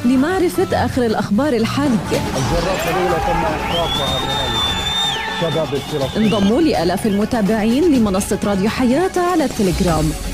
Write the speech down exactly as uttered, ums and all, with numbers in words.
لمعرفة آخر الأخبار الحالية. الجرافة الأولى تم إحراقها شباب الفلسطيني. انضموا لآلاف المتابعين لمنصة راديو حياة على التليجرام.